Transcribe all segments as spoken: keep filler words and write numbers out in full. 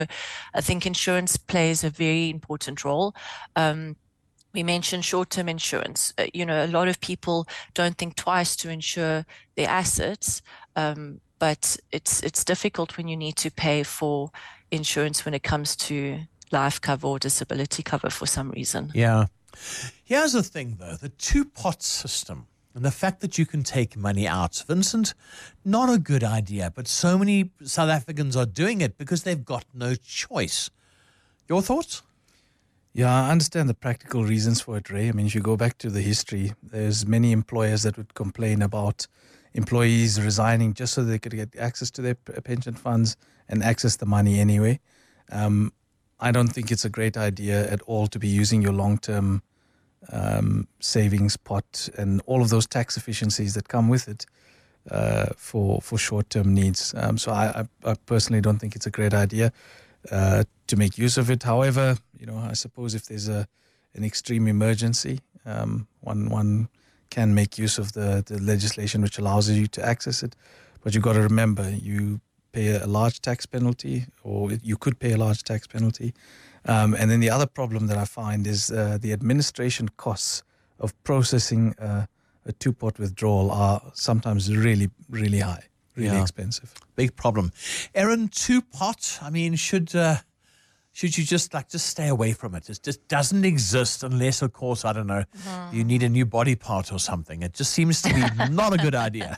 I think insurance plays a very important role. Um, we mentioned short-term insurance. Uh, you know, a lot of people don't think twice to insure their assets, um, but it's it's difficult when you need to pay for insurance when it comes to life cover or disability cover for some reason. Yeah. Here's the thing, though, the two-pot system and the fact that you can take money out. Vincent, not a good idea, but so many South Africans are doing it because they've got no choice. Your thoughts? Yeah, I understand the practical reasons for it, Ray. I mean, if you go back to the history, there's many employers that would complain about employees resigning just so they could get access to their pension funds and access the money anyway. Um, I don't think it's a great idea at all to be using your long-term um, savings pot and all of those tax efficiencies that come with it uh, for for short-term needs. Um, so I, I, I personally don't think it's a great idea uh, to make use of it. However, you know, I suppose if there's a an extreme emergency, um, one one can make use of the, the legislation which allows you to access it. But you've got to remember, you pay a large tax penalty, or you could pay a large tax penalty. Um, and then the other problem that I find is uh, the administration costs of processing uh, a two-pot withdrawal are sometimes really, really high, really Yeah. expensive. Big problem. Aaron, two-pot, I mean, should uh, should you just like just stay away from it? It just doesn't exist unless, of course, I don't know, you need a new body part or something. It just seems to be not a good idea.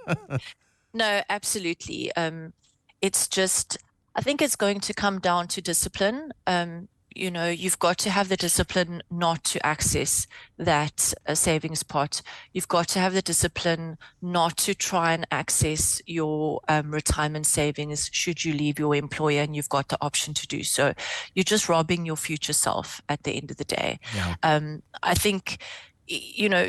No, absolutely. Um, it's just, I think it's going to come down to discipline. Um, you know, you've got to have the discipline not to access that uh, savings pot. You've got to have the discipline not to try and access your um, retirement savings should you leave your employer and you've got the option to do so. You're just robbing your future self at the end of the day. Yeah. Um, I think, y- you know,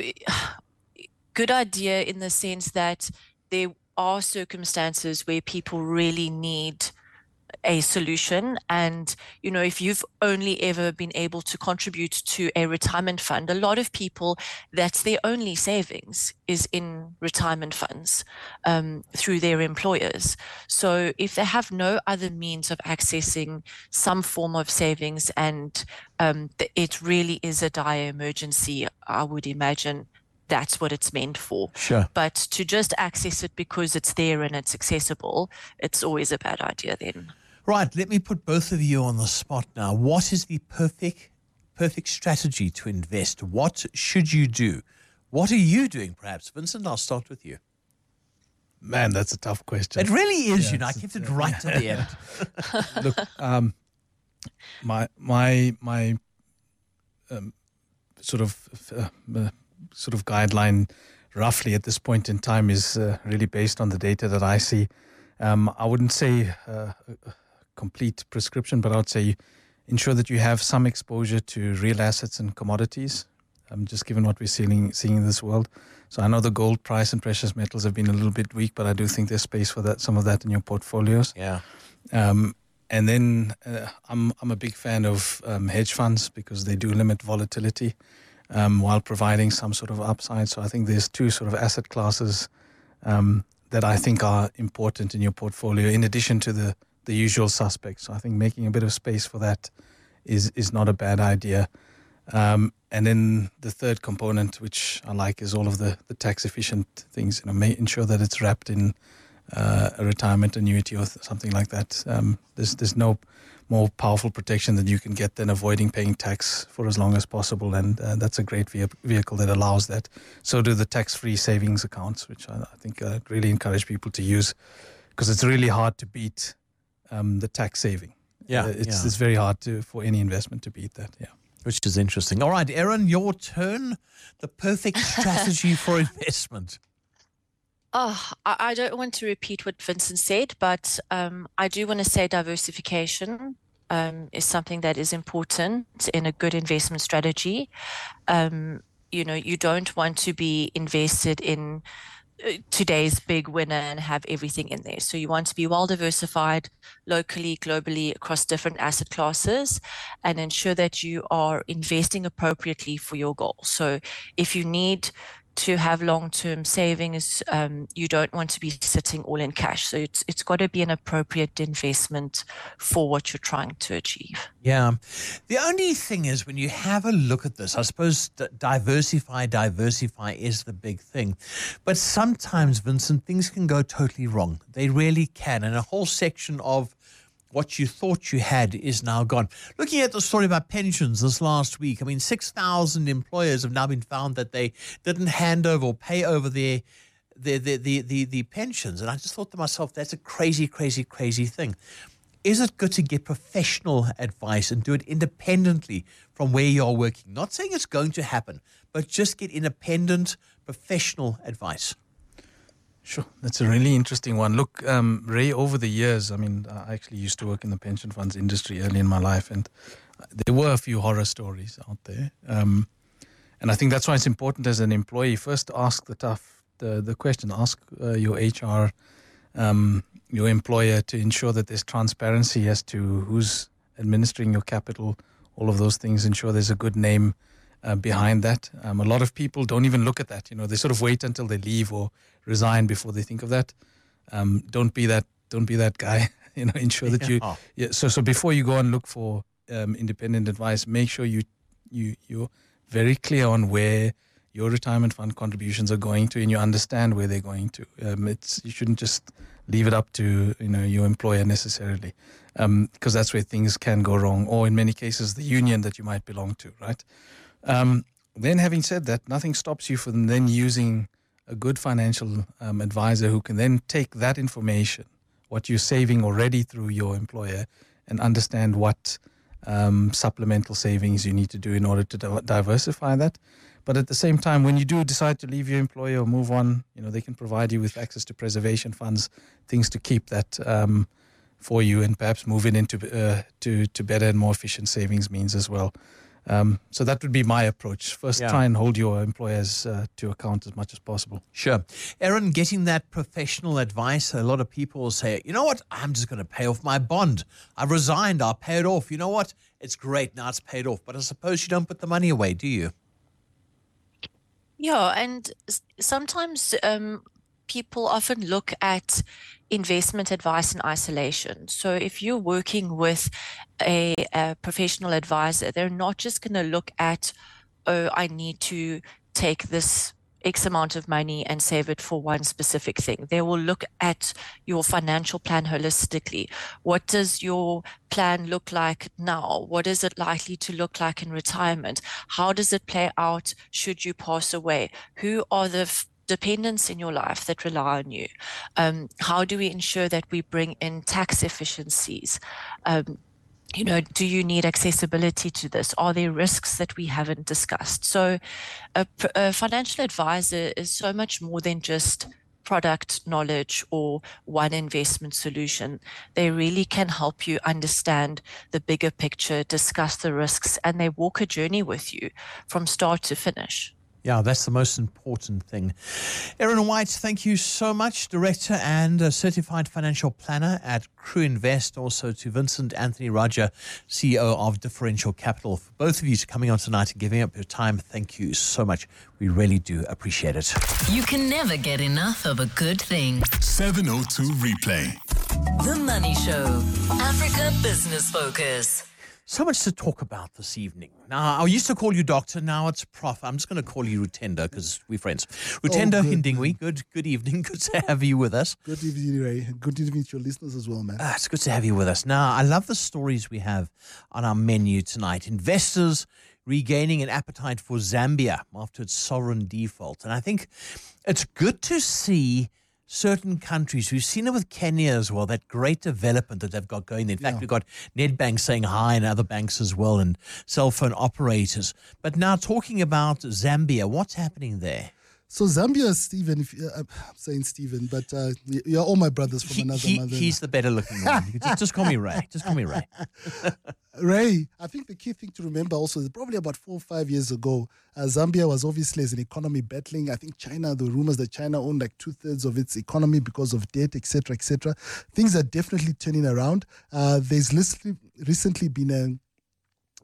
good idea in the sense that there are circumstances where people really need a solution. And, you know, if you've only ever been able to contribute to a retirement fund, a lot of people, that's their only savings is in retirement funds um, through their employers. So if they have no other means of accessing some form of savings and um, th- it really is a dire emergency, I would imagine that's what it's meant for. Sure. But to just access it because it's there and it's accessible, it's always a bad idea then. Right, let me put both of you on the spot now. What is the perfect perfect strategy to invest? What should you do? What are you doing, perhaps? Vincent, I'll start with you. Man, that's a tough question. It really is, Yeah, you know, I it's- kept it right to the end. Look, um, my my my um, sort of uh, uh, sort of guideline, roughly at this point in time, is uh, really based on the data that I see. Um, I wouldn't say uh, a complete prescription, but I would say ensure that you have some exposure to real assets and commodities. Um, just given what we're seeing seeing in this world. So I know the gold price and precious metals have been a little bit weak, but I do think there's space for that, some of that in your portfolios. Yeah. Um, and then uh, I'm I'm a big fan of um, hedge funds because they do limit volatility um, while providing some sort of upside. So I think there's two sort of asset classes um, that I think are important in your portfolio, in addition to the the usual suspects. So I think making a bit of space for that is is not a bad idea. Um, and then the third component, which I like, is all of the, the tax efficient things. You know, make, ensure that it's wrapped in uh, a retirement annuity or th- something like that. Um, there's there's no more powerful protection that you can get than avoiding paying tax for as long as possible, and uh, that's a great ve- vehicle that allows that. So do the tax-free savings accounts, which I, I think I really encourage people to use, because it's really hard to beat um, the tax saving. Yeah, Uh, it's yeah. it's very hard to for any investment to beat that. Yeah. Which is interesting. All right, Erin, your turn. The perfect strategy for investment. Oh, I, I don't want to repeat what Vincent said, but um, I do want to say diversification um, is something that is important in a good investment strategy. Um, you know, you don't want to be invested in uh, today's big winner and have everything in there. So you want to be well diversified locally, globally, across different asset classes, and ensure that you are investing appropriately for your goal. So if you need to have long-term savings, um, you don't want to be sitting all in cash. So it's it's got to be an appropriate investment for what you're trying to achieve. Yeah. The only thing is, when you have a look at this, I suppose d- diversify, diversify is the big thing. But sometimes, Vincent, things can go totally wrong. They really can. And a whole section of what you thought you had is now gone. Looking at the story about pensions this last week, I mean, six thousand employers have now been found that they didn't hand over or pay over their, their, their, the, the, the pensions. And I just thought to myself, that's a crazy, crazy, crazy thing. Is it good to get professional advice and do it independently from where you're working? Not saying it's going to happen, but just get independent, professional advice. Sure, that's a really interesting one. Look, um, Ray, over the years, I mean, I actually used to work in the pension funds industry early in my life, and there were a few horror stories out there. Um, and I think that's why it's important as an employee, first ask the tough, the, the question, ask uh, your H R, um, your employer, to ensure that there's transparency as to who's administering your capital, all of those things, ensure there's a good name Uh, behind that. Um, a lot of people don't even look at that. You know, they sort of wait until they leave or resign before they think of that. Um, don't be that. Don't be that guy. You know, ensure that you. Yeah. So, so before you go and look for um, independent advice, make sure you you you're very clear on where your retirement fund contributions are going to, and you understand where they're going to. Um, it's you shouldn't just leave it up to you know your employer necessarily, because um, that's where things can go wrong, or in many cases the union that you might belong to, right? Um, then having said that, nothing stops you from then using a good financial um, advisor who can then take that information, what you're saving already through your employer, and understand what um, supplemental savings you need to do in order to di- diversify that. But at the same time, when you do decide to leave your employer or move on, you know, they can provide you with access to preservation funds, things to keep that um, for you, and perhaps move it into uh, to, to better and more efficient savings means as well. Um, so that would be my approach. First, yeah. Try and hold your employers uh, to account as much as possible. Sure. Aaron, getting that professional advice, a lot of people will say, you know what, I'm just going to pay off my bond. I've resigned, I'll pay it off. You know what, it's great, now it's paid off. But I suppose you don't put the money away, do you? Yeah, and sometimes um, people often look at investment advice in isolation. So if you're working with a, a professional advisor, they're not just going to look at, oh, I need to take this X amount of money and save it for one specific thing. They will look at your financial plan holistically. What does your plan look like now? What is it likely to look like in retirement? How does it play out should you pass away? Who are the f- dependents in your life that rely on you? Um, how do we ensure that we bring in tax efficiencies? Um, you know, do you need accessibility to this? Are there risks that we haven't discussed? So a, a financial advisor is so much more than just product knowledge or one investment solution. They really can help you understand the bigger picture, discuss the risks, and they walk a journey with you from start to finish. Yeah, that's the most important thing. Erin White, thank you so much, Director and a Certified Financial Planner at Crew Invest. Also to Vincent Anthony Raja, C E O of Differential Capital. For both of you coming on tonight and giving up your time, thank you so much. We really do appreciate it. You can never get enough of a good thing. seven oh two Replay. The Money Show. Africa Business Focus. So much to talk about this evening. Now, I used to call you Doctor, now it's Prof. I'm just going to call you Rutendo because we're friends. Rutendo oh, Hindingwi, good good evening. Good to have you with us. Good evening, Ray. Good evening to your listeners as well, man. Ah, it's good to have you with us. Now, I love the stories we have on our menu tonight. Investors regaining an appetite for Zambia after its sovereign default. And I think it's good to see certain countries, we've seen it with Kenya as well, that great development that they've got going. In fact, yeah. We've got Nedbank saying hi and other banks as well and cell phone operators. But now talking about Zambia, what's happening there? So Zambia, Stephen, if you, uh, I'm saying Stephen, but uh, you're all my brothers from he, another he, mother. He's the better looking one. just, just call me Ray. Just call me Ray. Ray, I think the key thing to remember also is probably about four or five years ago, uh, Zambia was obviously as an economy battling. I think China, the rumors that China owned like two thirds of its economy because of debt, et cetera, et cetera. Things are definitely turning around. Uh, there's recently, recently been a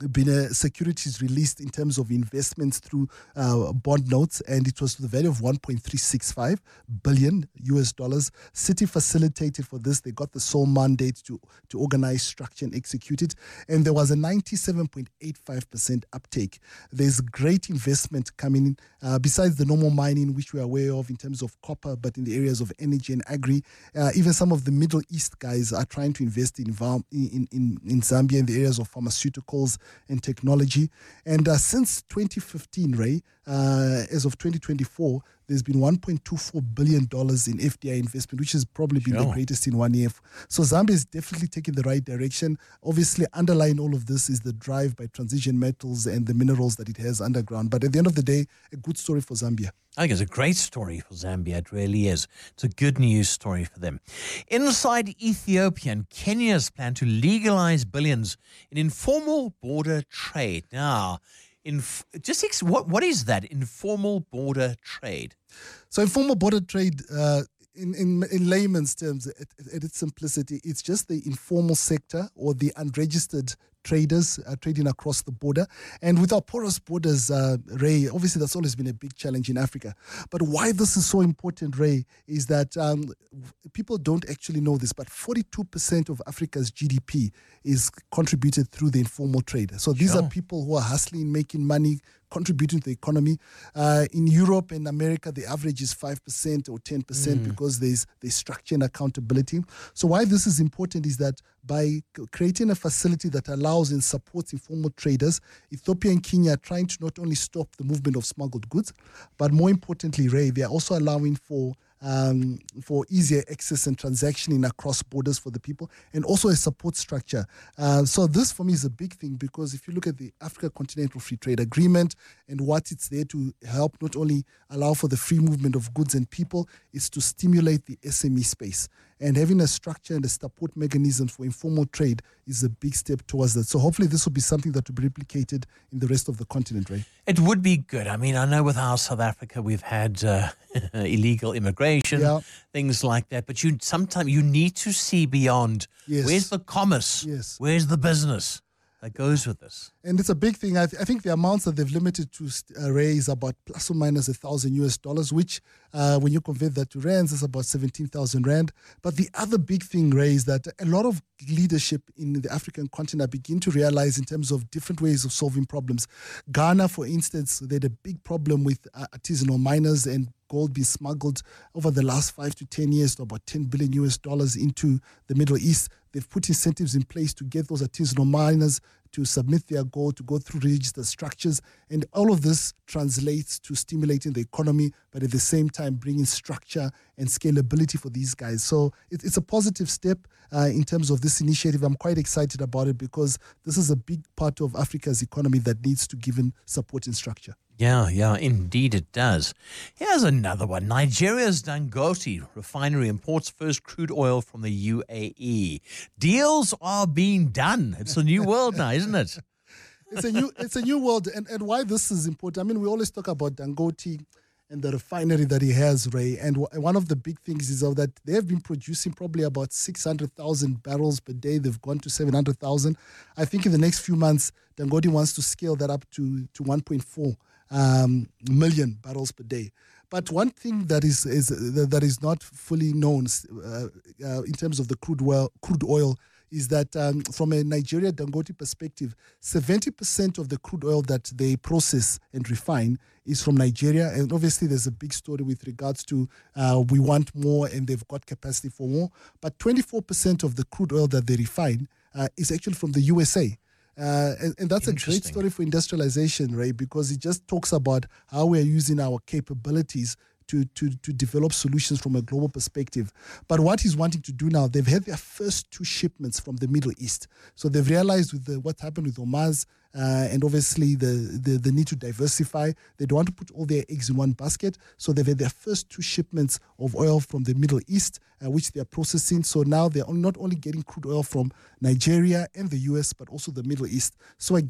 been a securities released in terms of investments through uh, bond notes, and it was to the value of one point three six five billion U S dollars. Citi facilitated for this. They got the sole mandate to, to organize, structure, and execute it. And there was a ninety-seven point eight five percent uptake. There's great investment coming in, uh, besides the normal mining, which we are aware of in terms of copper, but in the areas of energy and agri. Uh, even some of the Middle East guys are trying to invest in, in, in, in Zambia in the areas of pharmaceuticals and technology. And uh, since twenty fifteen, Ray, uh, as of twenty twenty-four, there's been one point two four billion dollars in F D I investment, which has probably been Sure. the greatest in one year. So Zambia is definitely taking the right direction. Obviously, underlying all of this is the drive by Transition Metals and the minerals that it has underground. But at the end of the day, a good story for Zambia. I think it's a great story for Zambia. It really is. It's a good news story for them. Inside Ethiopia and Kenya's plan to legalize billions in informal border trade. Now, inf- just ex- what what is that informal border trade? So informal border trade, uh, in, in, in layman's terms, at, at its simplicity, it's just the informal sector or the unregistered traders uh, trading across the border. And with our porous borders, uh, Ray, obviously that's always been a big challenge in Africa. But why this is so important, Ray, is that um, people don't actually know this, but forty-two percent of Africa's G D P is contributed through the informal trade. So these Sure. are people who are hustling, making money, contributing to the economy. Uh, in Europe and America, the average is five percent or ten percent Mm. because there's, there's structure and accountability. So why this is important is that by c- creating a facility that allows and supports informal traders, Ethiopia and Kenya are trying to not only stop the movement of smuggled goods, but more importantly, Ray, they are also allowing for Um, for easier access and transactioning across borders for the people, and also a support structure. Uh, so this for me is a big thing, because if you look at the Africa Continental Free Trade Agreement and what it's there to help, not only allow for the free movement of goods and people, is to stimulate the S M E space. And having a structure and a support mechanism for informal trade is a big step towards that. So hopefully this will be something that will be replicated in the rest of the continent, right? It would be good. I mean, I know with our South Africa, we've had uh, illegal immigration, Yeah. things like that. But you sometimes you need to see beyond. Yes. Where's the commerce? Yes. Where's the business that goes with this? And it's a big thing. I, th- I think the amounts that they've limited to uh, raise about plus or minus a thousand U S dollars, which uh, when you convert that to rands, is about seventeen thousand rand. But the other big thing, Ray, is that a lot of leadership in the African continent begin to realize in terms of different ways of solving problems. Ghana, for instance, they had a big problem with uh, artisanal miners and gold being smuggled over the last five to ten years to about ten billion U S dollars into the Middle East. They've put incentives in place to get those artisanal miners to submit their gold, to go through registered structures. And all of this translates to stimulating the economy, but at the same time bringing structure and scalability for these guys. So it, it's a positive step uh, in terms of this initiative. I'm quite excited about it because this is a big part of Africa's economy that needs to give in support and structure. Yeah, yeah, indeed it does. Here's another one. Nigeria's Dangote refinery imports first crude oil from the U A E. Deals are being done. It's a new world now, isn't it? It's a new it's a new world. And, and why this is important, I mean, we always talk about Dangote and the refinery that he has, Ray. And w- one of the big things is that they have been producing probably about six hundred thousand barrels per day. They've gone to seven hundred thousand. I think in the next few months, Dangote wants to scale that up to, to one point four um, million barrels per day. But one thing that is, is uh, that is not fully known uh, uh, in terms of the crude oil, crude oil is that um, from a Nigeria Dangote perspective, seventy percent of the crude oil that they process and refine is from Nigeria. And obviously there's a big story with regards to uh, we want more and they've got capacity for more. But twenty-four percent of the crude oil that they refine uh, is actually from the U S A. Uh, and, and that's a great Interesting. story for industrialization, Ray, because it just talks about how we're using our capabilities to, to, to develop solutions from a global perspective. But what he's wanting to do now, they've had their first two shipments from the Middle East. So they've realized with the, what happened with Oman's uh, and obviously the, the, the need to diversify, they don't want to put all their eggs in one basket. So they've had their first two shipments of oil from the Middle East, uh, which they're processing. So now they're not only getting crude oil from Nigeria and the U S, but also the Middle East. So again,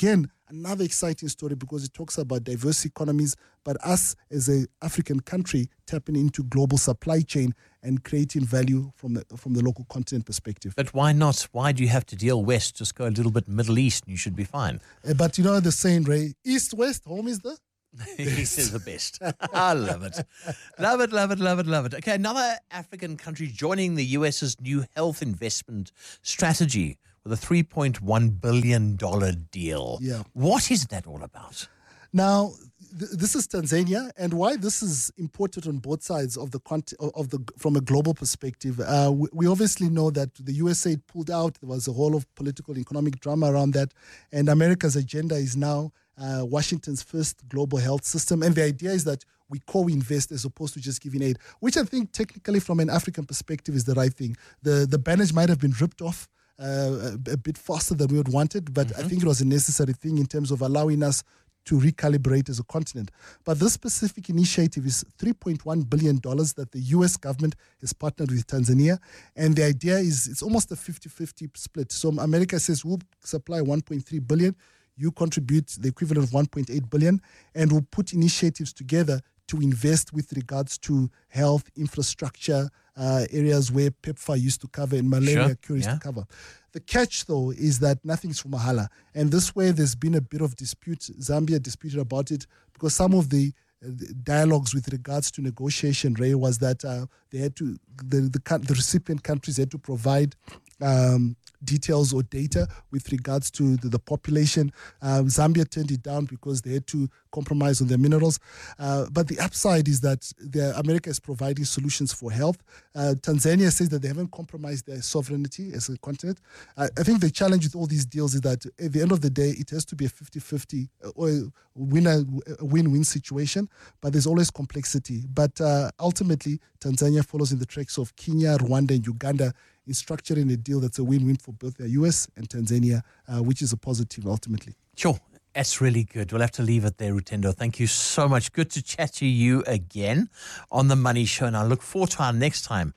Another exciting story because it talks about diverse economies, but us as an African country tapping into global supply chain and creating value from the from the local continent perspective. But why not? Why do you have to deal west? Just go a little bit Middle East and you should be fine. Uh, but you know the saying, Ray, East, West, home is the... This is the best. I love it. Love it, love it, love it, love it. Okay, another African country joining the U S's new health investment strategy with a three point one billion dollars deal. Yeah. What is that all about? Now, th- this is Tanzania, and why this is important on both sides of the cont- of the from a global perspective. Uh, we, we obviously know that the U S A pulled out. There was a whole of political, economic drama around that, and America's agenda is now uh, Washington's first global health system. And the idea is that we co-invest as opposed to just giving aid, which I think technically from an African perspective is the right thing. The the bandage might have been ripped off uh, a, a bit faster than we would wanted, but mm-hmm. I think it was a necessary thing in terms of allowing us to recalibrate as a continent. But this specific initiative is three point one billion dollars that the U S government has partnered with Tanzania. And the idea is it's almost a fifty-fifty split. So America says we'll supply one point three billion dollars, you contribute the equivalent of one point eight billion dollars, and we'll put initiatives together to invest with regards to health, infrastructure, uh, areas where PEPFAR used to cover and malaria Sure. cure used Yeah. to cover. The catch, though, is that nothing's for mahala. And this way, there's been a bit of dispute. Zambia disputed about it because some of the, uh, the dialogues with regards to negotiation, Ray, was that uh, they had to, the, the, the recipient countries had to provide um, details or data with regards to the, the population. Uh, Zambia turned it down because they had to compromise on their minerals. Uh, but the upside is that the, America is providing solutions for health. Uh, Tanzania says that they haven't compromised their sovereignty as a continent. Uh, I think the challenge with all these deals is that at the end of the day, it has to be a fifty-fifty or a winner, a win-win situation, but there's always complexity. But uh, ultimately, Tanzania follows in the tracks of Kenya, Rwanda, and Uganda in structuring a deal that's a win-win for both the U S and Tanzania, uh, which is a positive ultimately. Sure. That's really good. We'll have to leave it there, Rutendo. Thank you so much. Good to chat to you again on The Money Show. And I look forward to our next time.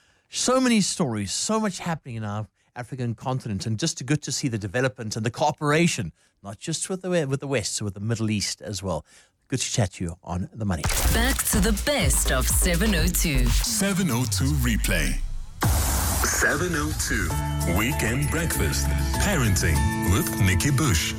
So many stories, so much happening in our African continent, and just good to see the development and the cooperation, not just with the, with the West, so with the Middle East as well. Good to chat to you on The Money. Back to the best of seven oh two. seven oh two Replay. seven oh two Weekend Breakfast. Parenting with Nikki Bush.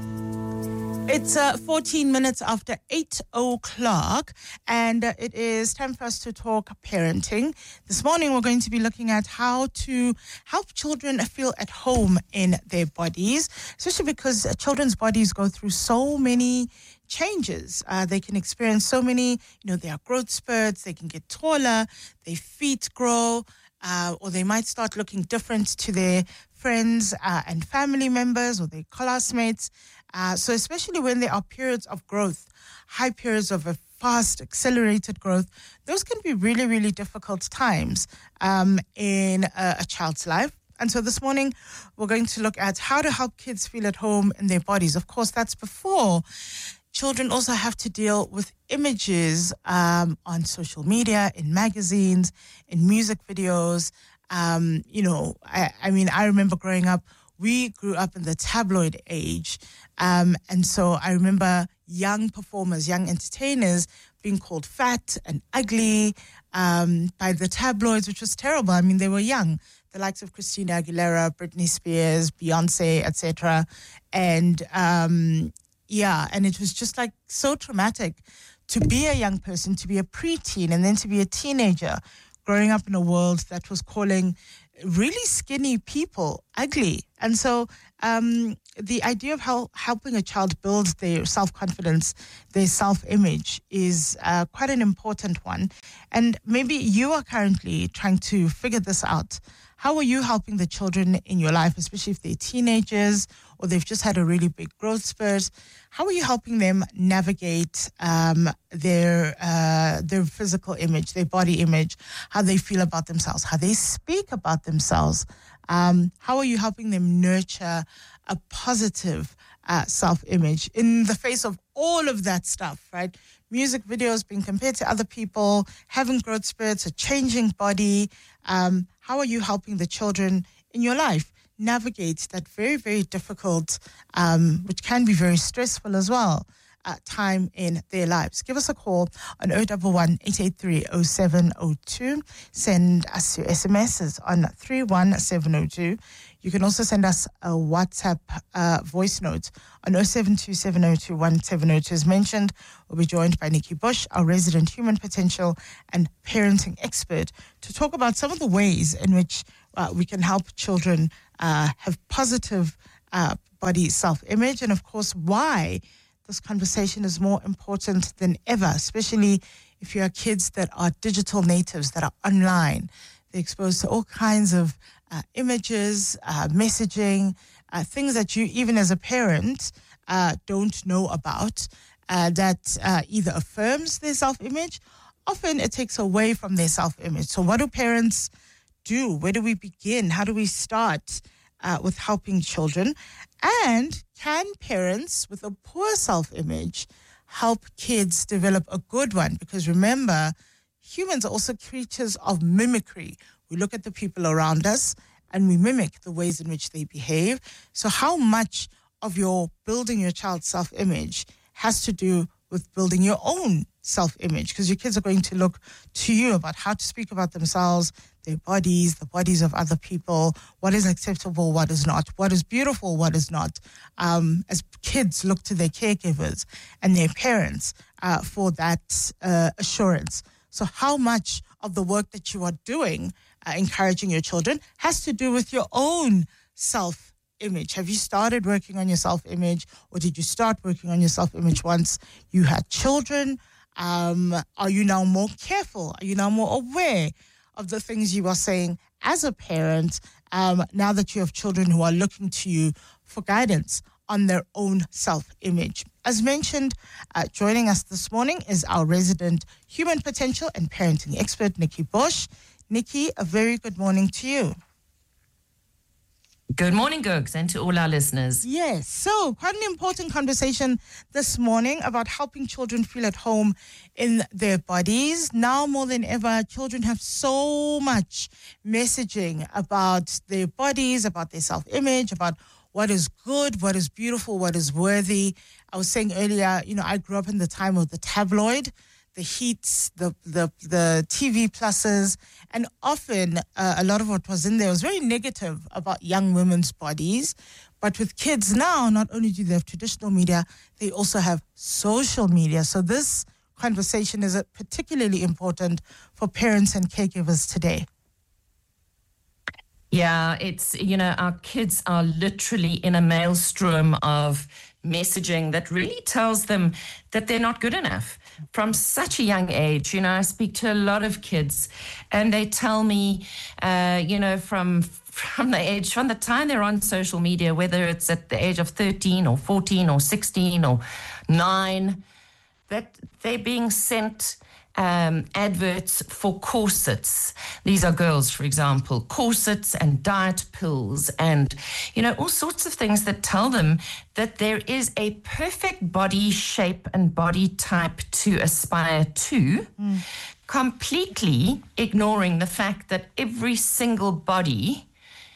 It's uh, fourteen minutes after eight o'clock, and uh, it is time for us to talk parenting. This morning, we're going to be looking at how to help children feel at home in their bodies, especially because uh, children's bodies go through so many changes. Uh, they can experience so many, you know, there are growth spurts, they can get taller, their feet grow, uh, or they might start looking different to their friends uh, and family members or their classmates. Uh, so especially when there are periods of growth, high periods of a fast, accelerated growth, those can be really, really difficult times um, in a, a child's life. And so this morning, we're going to look at how to help kids feel at home in their bodies. Of course, that's before children also have to deal with images um, on social media, in magazines, in music videos. Um, you know, I, I mean, I remember growing up, we grew up in the tabloid age. Um, and so I remember young performers, young entertainers being called fat and ugly um, by the tabloids, which was terrible. I mean, they were young, the likes of Christina Aguilera, Britney Spears, Beyonce, et cetera. And um, yeah, and it was just like so traumatic to be a young person, to be a preteen, and then to be a teenager growing up in a world that was calling really skinny people ugly. And so um, the idea of how helping a child build their self-confidence, their self-image is uh, quite an important one. And maybe you are currently trying to figure this out. How are you helping the children in your life, especially if they're teenagers or they've just had a really big growth spurt? How are you helping them navigate um, their uh, their physical image, their body image, how they feel about themselves, how they speak about themselves? Um, how are you helping them nurture a positive uh, self-image in the face of all of that stuff, right? Music videos, being compared to other people, having growth spurts, a changing body. Um, how are you helping the children in your life navigate that very, very difficult, um, which can be very stressful as well, uh, time in their lives. Give us a call on zero one one, eight eight three, zero seven zero two. Send us your S M Ses on three one seven zero two. You can also send us a WhatsApp uh, voice note on zero seven two seven zero two one seven zero two. As mentioned, we'll be joined by Nikki Bush, our resident human potential and parenting expert, to talk about some of the ways in which uh, we can help children uh, have positive uh, body self-image, and of course why this conversation is more important than ever, especially if you are kids that are digital natives, that are online. They're exposed to all kinds of Uh, images, uh, messaging, uh, things that you, even as a parent, uh, don't know about, uh, that uh, either affirms their self-image. Often it takes away from their self-image. So what do parents do? Where do we begin? How do we start uh, with helping children? And can parents with a poor self-image help kids develop a good one? Because remember, humans are also creatures of mimicry. We look at the people around us and we mimic the ways in which they behave. So how much of your building your child's self-image has to do with building your own self-image? Because your kids are going to look to you about how to speak about themselves, their bodies, the bodies of other people, what is acceptable, what is not, what is beautiful, what is not. Um, as kids look to their caregivers and their parents uh, for that uh, assurance. So how much of the work that you are doing, uh, encouraging your children, has to do with your own self-image? Have you started working on your self-image, or did you start working on your self-image once you had children? Um, are you now more careful? Are you now more aware of the things you are saying as a parent, um, now that you have children who are looking to you for guidance on their own self-image? As mentioned, uh, joining us this morning is our resident human potential and parenting expert, Nikki Bush. Nikki, a very good morning to you. Good morning, Gogs, and to all our listeners. Yes, so quite an important conversation this morning about helping children feel at home in their bodies. Now more than ever, children have so much messaging about their bodies, about their self-image, about what is good, what is beautiful, what is worthy. I was saying earlier, you know, I grew up in the time of the tabloid, the heats, the the, the T V pluses, and often uh, a lot of what was in there was very negative about young women's bodies. But with kids now, not only do they have traditional media, they also have social media. So this conversation is particularly important for parents and caregivers today. Yeah, it's, you know, our kids are literally in a maelstrom of messaging that really tells them that they're not good enough from such a young age. You know, I speak to a lot of kids and they tell me, uh, you know, from from the age, from the time they're on social media, whether it's at the age of thirteen or fourteen or sixteen or nine, that they're being sent Um, adverts for corsets. These are girls, for example, corsets and diet pills and, you know, all sorts of things that tell them that there is a perfect body shape and body type to aspire to, mm. completely ignoring the fact that every single body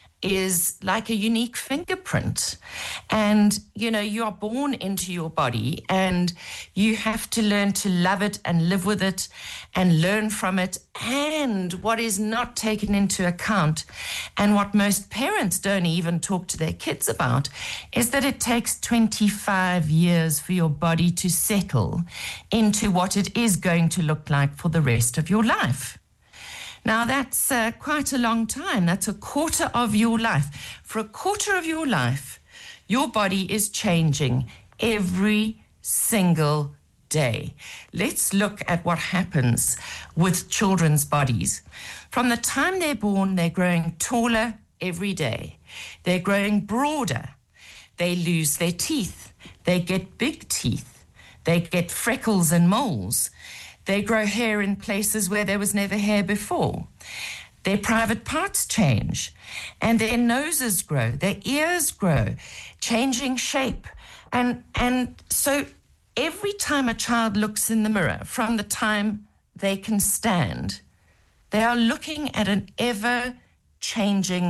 is like a unique fingerprint. And, you know, you are born into your body and you have to learn to love it and live with it and learn from it. And what is not taken into account, and what most parents don't even talk to their kids about, is that it takes twenty-five years for your body to settle into what it is going to look like for the rest of your life. Now, that's uh, quite a long time. That's a quarter of your life. For a quarter of your life, your body is changing every single day. Let's look at what happens with children's bodies. From the time they're born, they're growing taller every day. They're growing broader. They lose their teeth. They get big teeth. They get freckles and moles. They grow hair in places where there was never hair before. Their private parts change, and their noses grow, their ears grow, changing shape. And, and so every time a child looks in the mirror, from the time they can stand, they are looking at an ever-changing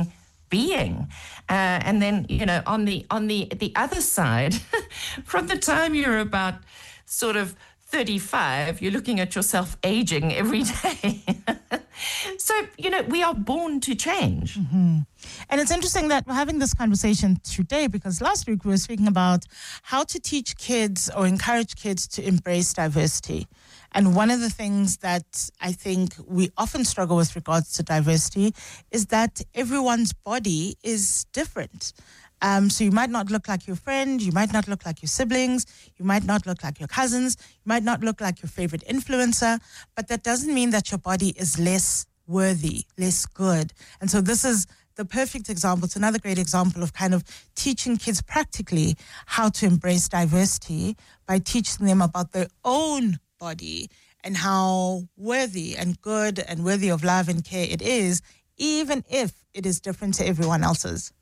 being. Uh, and then, you know, on the on the the other side, from the time you're about sort of thirty-five, you're looking at yourself aging every day. So, you know, we are born to change. Mm-hmm. And it's interesting that we're having this conversation today because last week we were speaking about how to teach kids or encourage kids to embrace diversity. And one of the things that I think we often struggle with regards to diversity is that everyone's body is different. Um, so you might not look like your friend, you might not look like your siblings, you might not look like your cousins, you might not look like your favorite influencer, but that doesn't mean that your body is less worthy, less good. And so this is the perfect example. It's another great example of kind of teaching kids practically how to embrace diversity by teaching them about their own body and how worthy and good and worthy of love and care it is, even if it is different to everyone else's.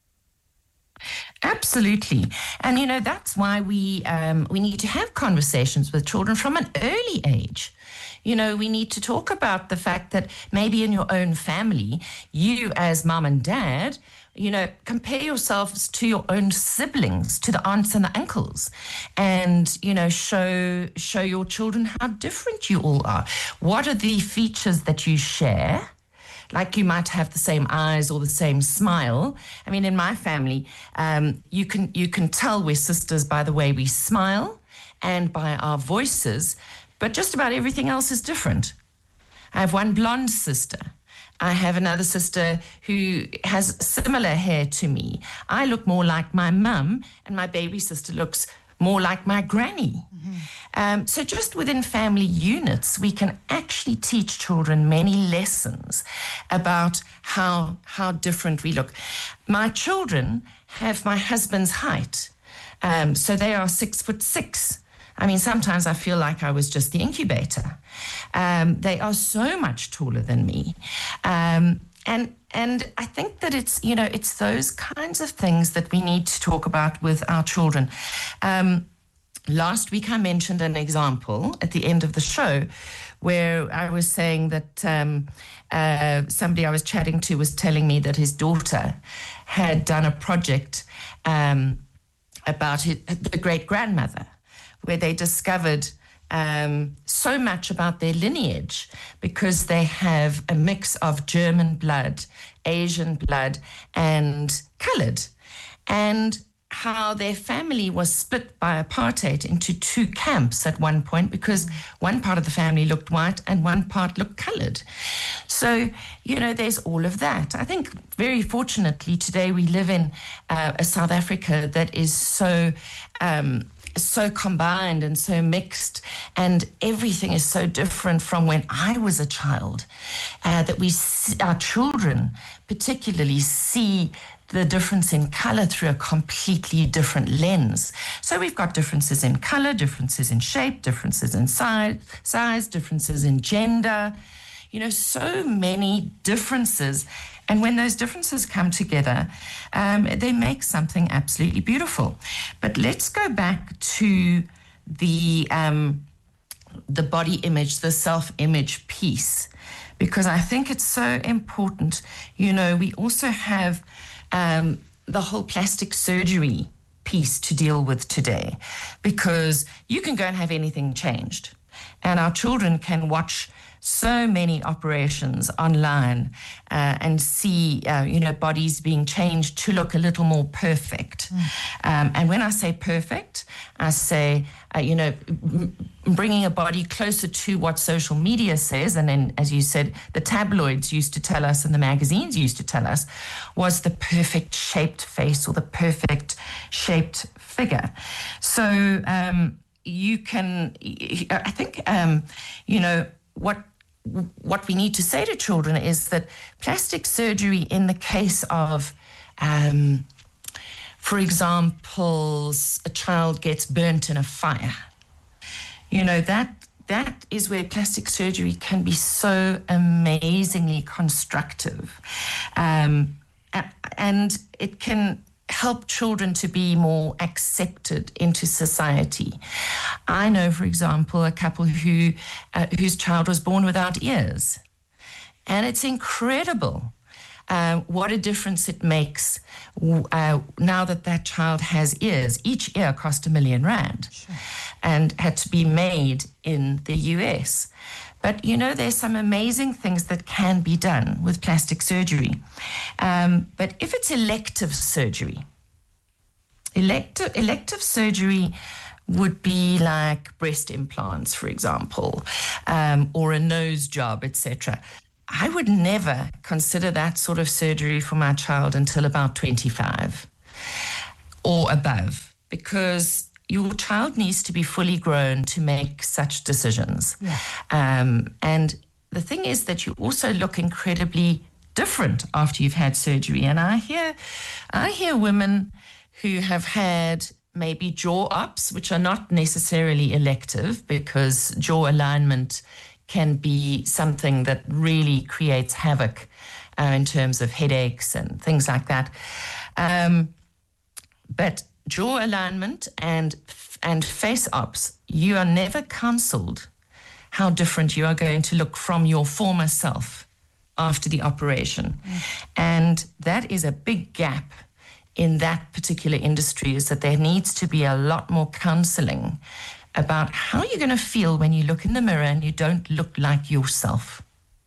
Absolutely. And, you know, that's why we um, we need to have conversations with children from an early age. You know, we need to talk about the fact that maybe in your own family, you as mom and dad, you know, compare yourselves to your own siblings, to the aunts and the uncles, and, you know, show show your children how different you all are. What are the features that you share? Like you might have the same eyes or the same smile. I mean, in my family, um, you can you can tell we're sisters by the way we smile and by our voices, but just about everything else is different. I have one blonde sister. I have another sister who has similar hair to me. I look more like my mum, and my baby sister looks more like my granny. Mm-hmm. Um, so just within family units, we can actually teach children many lessons about how how different we look. My children have my husband's height, um, so they are six foot six. I mean, sometimes I feel like I was just the incubator. Um, they are so much taller than me. Um, and and I think that it's, you know, it's those kinds of things that we need to talk about with our children. Um, last week I mentioned an example at the end of the show where I was saying that um, uh, somebody I was chatting to was telling me that his daughter had done a project um, about his, the great-grandmother, where they discovered um, so much about their lineage because they have a mix of German blood, Asian blood, and colored, and how their family was split by apartheid into two camps at one point because one part of the family looked white and one part looked colored. So, you know, there's all of that. I think very fortunately today we live in uh, a South Africa that is so um, so combined and so mixed, and everything is so different from when I was a child, uh, that we, our children particularly, see the difference in color through a completely different lens. So we've got differences in color, differences in shape, differences in size, size, differences in gender, you know, so many differences. And when those differences come together, um, they make something absolutely beautiful. But let's go back to the um, the body image, the self-image piece, because I think it's so important. You know, we also have um, the whole plastic surgery piece to deal with today, because you can go and have anything changed. And our children can watch so many operations online uh, and see, uh, you know, bodies being changed to look a little more perfect. Mm. Um, and when I say perfect, I say, uh, you know, m- bringing a body closer to what social media says. And then, as you said, the tabloids used to tell us and the magazines used to tell us was the perfect shaped face or the perfect shaped figure. So um, you can, I think, um, you know, what what we need to say to children is that plastic surgery in the case of, um, for example, a child gets burnt in a fire, you know, that that is where plastic surgery can be so amazingly constructive. Um, and it can help children to be more accepted into society. I know, for example, a couple who uh, whose child was born without ears, and it's incredible uh, what a difference it makes uh, now that that child has ears. Each ear cost a million rand sure. and had to be made in the U S. But, you know, there's some amazing things that can be done with plastic surgery. Um, but if it's elective surgery, elective, elective surgery would be like breast implants, for example, um, or a nose job, et cetera. I would never consider that sort of surgery for my child until about twenty-five or above, because your child needs to be fully grown to make such decisions. Yeah. Um, and the thing is that you also look incredibly different after you've had surgery. And I hear, I hear women who have had maybe jaw ups, which are not necessarily elective, because jaw alignment can be something that really creates havoc uh, in terms of headaches and things like that. Um, but jaw alignment and and face ops, you are never counseled how different you are going to look from your former self after the operation. Mm. And that is a big gap in that particular industry, is that there needs to be a lot more counseling about how you're going to feel when you look in the mirror and you don't look like yourself,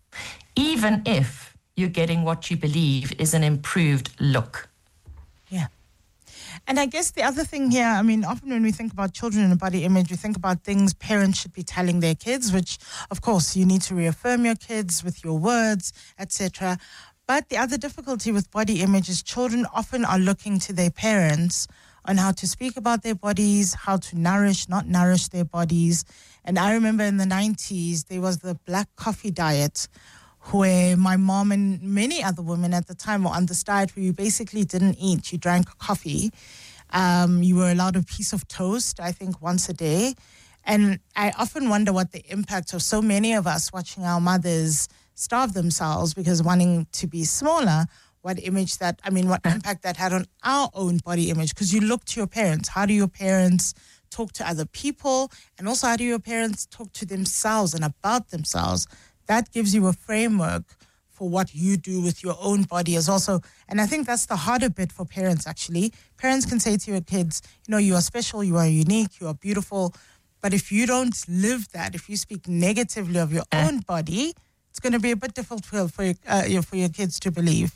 even if you're getting what you believe is an improved look. Yeah. And I guess the other thing here, I mean, often when we think about children and body image, we think about things parents should be telling their kids, which, of course, you need to reaffirm your kids with your words, et cetera. But the other difficulty with body image is children often are looking to their parents on how to speak about their bodies, how to nourish, not nourish their bodies. And I remember in the nineties, there was the black coffee diet, where my mom and many other women at the time were on this diet where you basically didn't eat. You drank coffee. Um, you were allowed a piece of toast, I think, once a day. And I often wonder what the impact of so many of us watching our mothers starve themselves because wanting to be smaller, what image that, I mean, what impact that had on our own body image. Because you look to your parents. How do your parents talk to other people? And also, how do your parents talk to themselves and about themselves? That gives you a framework for what you do with your own body as also. And I think that's the harder bit for parents, actually. Parents can say to your kids, you know, you are special, you are unique, you are beautiful. But if you don't live that, if you speak negatively of your own body, it's going to be a bit difficult for, for, your, uh, for your kids to believe.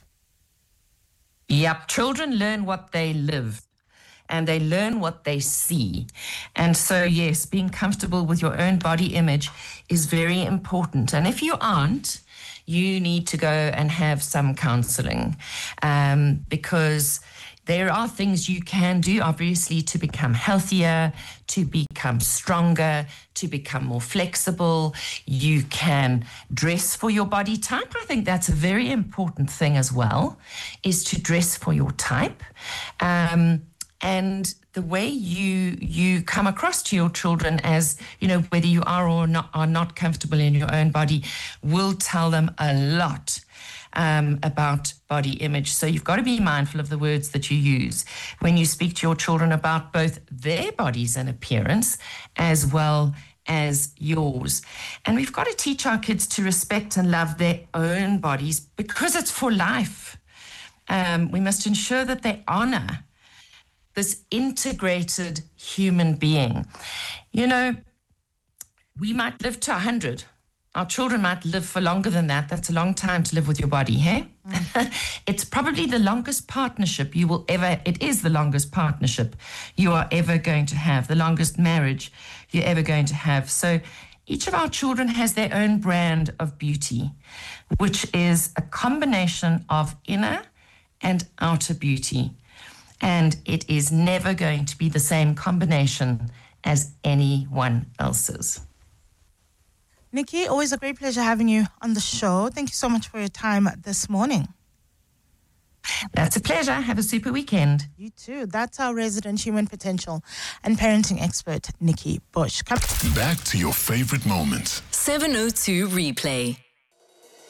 Yep, children learn what they live. And they learn what they see. And so, yes, being comfortable with your own body image is very important. And if you aren't, you need to go and have some counseling, um, because there are things you can do, obviously, to become healthier, to become stronger, to become more flexible. You can dress for your body type. I think that's a very important thing as well, is to dress for your type. Um, And the way you you come across to your children as, you know, whether you are or not are not comfortable in your own body will tell them a lot um, about body image. So you've got to be mindful of the words that you use when you speak to your children about both their bodies and appearance as well as yours. And we've got to teach our kids to respect and love their own bodies because it's for life. Um, we must ensure that they honor this integrated human being. You know, we might live to one hundred. Our children might live for longer than that. That's a long time to live with your body, hey? Mm. It's probably the longest partnership you will ever, it is the longest partnership you are ever going to have, the longest marriage you're ever going to have. So each of our children has their own brand of beauty, which is a combination of inner and outer beauty. And it is never going to be the same combination as anyone else's. Nikki, always a great pleasure having you on the show. Thank you so much for your time this morning. That's a pleasure. Have a super weekend. You too. That's our resident human potential and parenting expert, Nikki Bush. Come- Back to your favorite moments. seven oh two Replay.